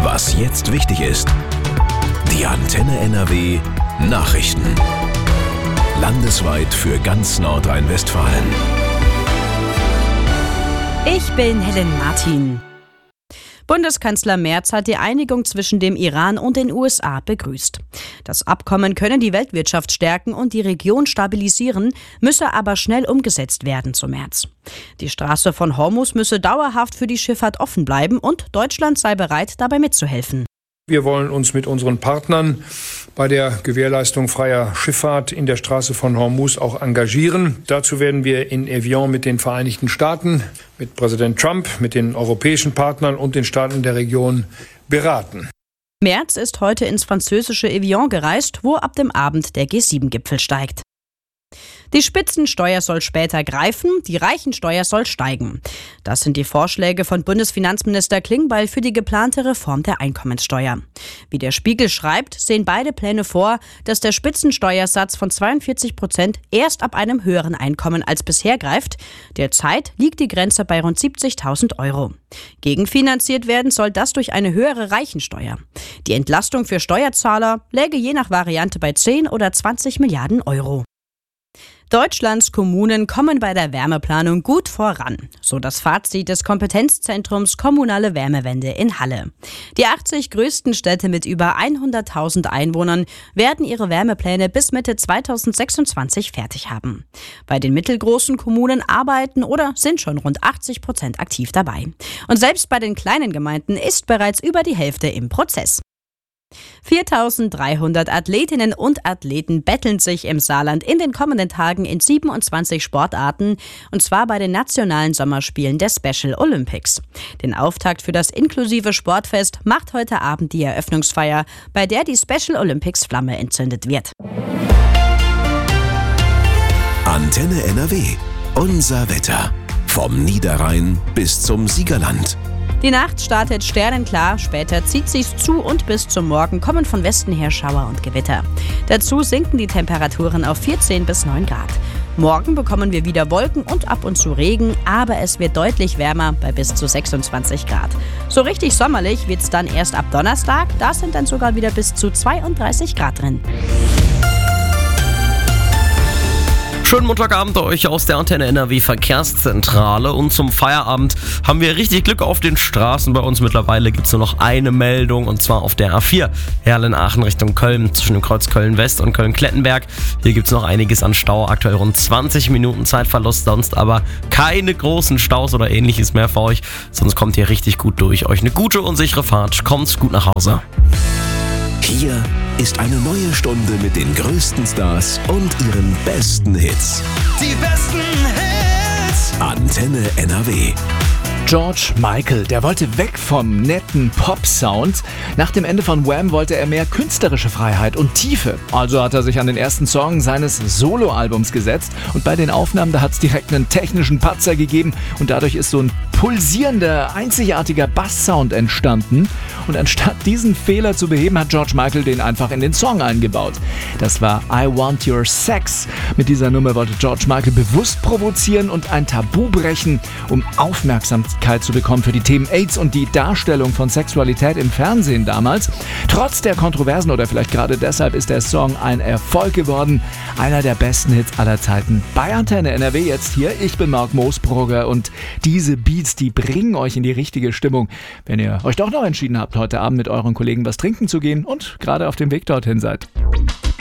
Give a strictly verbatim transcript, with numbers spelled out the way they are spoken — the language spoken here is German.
Was jetzt wichtig ist. Die Antenne N R W Nachrichten. Landesweit für ganz Nordrhein-Westfalen. Ich bin Helen Martin. Bundeskanzler Merz hat die Einigung zwischen dem Iran und den U S A begrüßt. Das Abkommen könne die Weltwirtschaft stärken und die Region stabilisieren, müsse aber schnell umgesetzt werden, so Merz. Die Straße von Hormuz müsse dauerhaft für die Schifffahrt offen bleiben und Deutschland sei bereit, dabei mitzuhelfen. Wir wollen uns mit unseren Partnern bei der Gewährleistung freier Schifffahrt in der Straße von Hormuz auch engagieren. Dazu werden wir in Evian mit den Vereinigten Staaten, mit Präsident Trump, mit den europäischen Partnern und den Staaten der Region beraten. Merz ist heute ins französische Evian gereist, wo ab dem Abend der G sieben Gipfel steigt. Die Spitzensteuer soll später greifen, die Reichensteuer soll steigen. Das sind die Vorschläge von Bundesfinanzminister Klingbeil für die geplante Reform der Einkommenssteuer. Wie der Spiegel schreibt, sehen beide Pläne vor, dass der Spitzensteuersatz von zweiundvierzig Prozent erst ab einem höheren Einkommen als bisher greift. Derzeit liegt die Grenze bei rund siebzigtausend Euro. Gegenfinanziert werden soll das durch eine höhere Reichensteuer. Die Entlastung für Steuerzahler läge je nach Variante bei zehn oder zwanzig Milliarden Euro. Deutschlands Kommunen kommen bei der Wärmeplanung gut voran, so das Fazit des Kompetenzzentrums Kommunale Wärmewende in Halle. Die achtzig größten Städte mit über hunderttausend Einwohnern werden ihre Wärmepläne bis Mitte zweitausendsechsundzwanzig fertig haben. Bei den mittelgroßen Kommunen arbeiten oder sind schon rund achtzig Prozent aktiv dabei. Und selbst bei den kleinen Gemeinden ist bereits über die Hälfte im Prozess. viertausenddreihundert Athletinnen und Athleten betteln sich im Saarland in den kommenden Tagen in siebenundzwanzig Sportarten, und zwar bei den nationalen Sommerspielen der Special Olympics. Den Auftakt für das inklusive Sportfest macht heute Abend die Eröffnungsfeier, bei der die Special Olympics Flamme entzündet wird. Antenne N R W. Unser Wetter. Vom Niederrhein bis zum Siegerland. Die Nacht startet sternenklar, später zieht sich's zu und bis zum Morgen kommen von Westen her Schauer und Gewitter. Dazu sinken die Temperaturen auf vierzehn bis neun Grad. Morgen bekommen wir wieder Wolken und ab und zu Regen, aber es wird deutlich wärmer bei bis zu sechsundzwanzig Grad. So richtig sommerlich wird's dann erst ab Donnerstag, da sind dann sogar wieder bis zu zweiunddreißig Grad drin. Schönen Montagabend euch aus der Antenne N R W Verkehrszentrale, und zum Feierabend haben wir richtig Glück auf den Straßen. Bei uns mittlerweile gibt es nur noch eine Meldung, und zwar auf der A vier Herrlen-Aachen Richtung Köln zwischen dem Kreuz Köln-West und Köln-Klettenberg. Hier gibt es noch einiges an Stau, aktuell rund zwanzig Minuten Zeitverlust, sonst aber keine großen Staus oder ähnliches mehr für euch, sonst kommt ihr richtig gut durch. Euch eine gute und sichere Fahrt, kommt gut nach Hause. Hier ist eine neue Stunde mit den größten Stars und ihren besten Hits. Die besten Hits. Antenne N R W. George Michael, der wollte weg vom netten Pop-Sound. Nach dem Ende von Wham wollte er mehr künstlerische Freiheit und Tiefe. Also hat er sich an den ersten Song seines Soloalbums gesetzt. Und bei den Aufnahmen, da hat es direkt einen technischen Patzer gegeben. Und dadurch ist so ein pulsierender, einzigartiger Basssound entstanden. Und anstatt diesen Fehler zu beheben, hat George Michael den einfach in den Song eingebaut. Das war I Want Your Sex. Mit dieser Nummer wollte George Michael bewusst provozieren und ein Tabu brechen, um Aufmerksamkeit zu bekommen für die Themen AIDS und die Darstellung von Sexualität im Fernsehen damals. Trotz der Kontroversen oder vielleicht gerade deshalb ist der Song ein Erfolg geworden. Einer der besten Hits aller Zeiten. Bei Antenne N R W jetzt hier. Ich bin Marc Moosbrugger und diese Beats, die bringen euch in die richtige Stimmung, wenn ihr euch doch noch entschieden habt, heute Abend mit euren Kollegen was trinken zu gehen und gerade auf dem Weg dorthin seid.